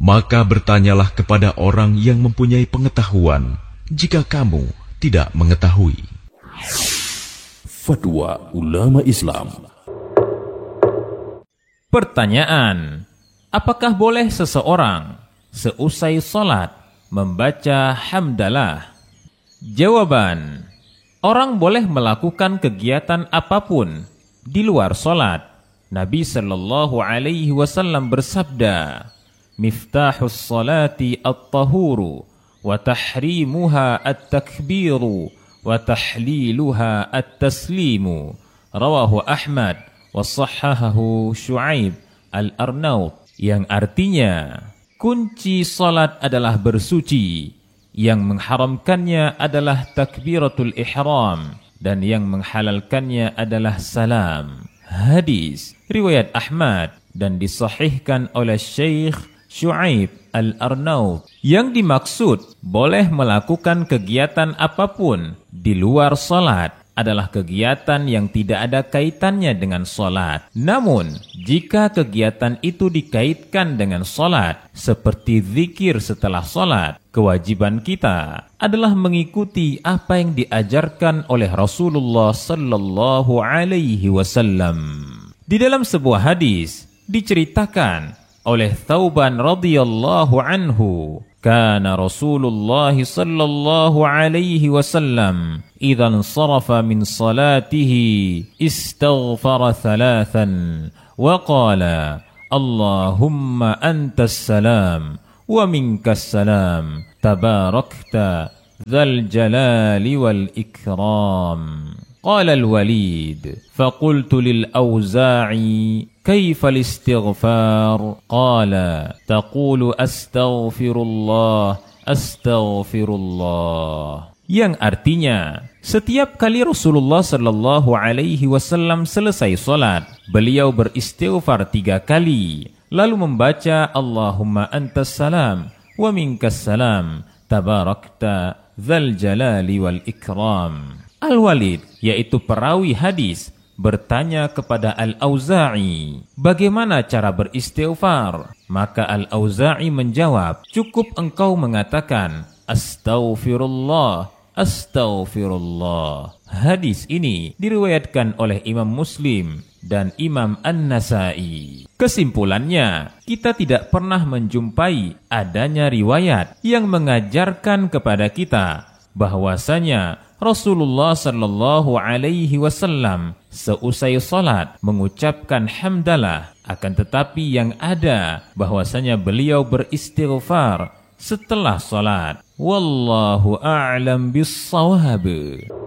Maka bertanyalah kepada orang yang mempunyai pengetahuan, jika kamu tidak mengetahui. Fatwa ulama Islam. Pertanyaan: apakah boleh seseorang seusai salat membaca hamdalah? Jawaban: orang boleh melakukan kegiatan apapun di luar salat. Nabi sallallahu alaihi wasallam bersabda, "Miftahus salati at-tahuru wa tahrimuha at-takbiru wa tahliluha at-taslimu." Rawahu Ahmad wa sahhahahu Syu'aib al-Arnaut, yang artinya kunci salat adalah bersuci, yang mengharamkannya adalah takbiratul ihram, dan yang menghalalkannya adalah salam. Hadis riwayat Ahmad dan disahihkan oleh Syekh Syu'aib al-Arnaut. Yang dimaksud boleh melakukan kegiatan apapun di luar salat adalah kegiatan yang tidak ada kaitannya dengan salat. Namun, jika kegiatan itu dikaitkan dengan salat, seperti zikir setelah salat, kewajiban kita adalah mengikuti apa yang diajarkan oleh Rasulullah sallallahu alaihi wasallam. Di dalam sebuah hadis diceritakan oleh Thauban radhiyallahu anhu, kana Rasulullah sallallahu alaihi wasallam idza insarafa min salatihi istaghfara thalathan wa qala Allahumma antas salam wa minkas salam tabarakta dzal jalali wal ikram. قال الوليد فقلت للأوزاعي كيف الاستغفار؟ قال تقول أستغفر الله أستغفر الله, yang artinya setiap kali Rasulullah sallallahu alaihi wasallam selesai salat, beliau beristighfar 3 kali, lalu membaca Allahumma antas salam wa minkas salam tabarakta dzal jalali wal ikram. Al-Walid, yaitu perawi hadis, bertanya kepada Al-Auza'i, bagaimana cara beristighfar? Maka Al-Auza'i menjawab, cukup engkau mengatakan Astaghfirullah, Astaghfirullah. Hadis ini diriwayatkan oleh Imam Muslim dan Imam An-Nasai. Kesimpulannya, kita tidak pernah menjumpai adanya riwayat yang mengajarkan kepada kita bahwasanya Rasulullah sallallahu alaihi wasallam seusai salat mengucapkan hamdalah, akan tetapi yang ada bahwasanya beliau beristighfar setelah salat. Wallahu a'lam bis-shawab.